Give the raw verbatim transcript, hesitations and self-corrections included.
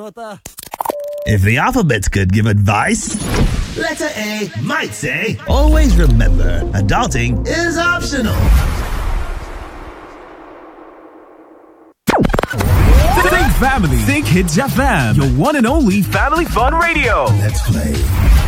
होता. If the alphabet could give advice, letter A might say, always remember, adulting is optional. Think family. Think Hits F M. Your one and only family fun radio. Let's play.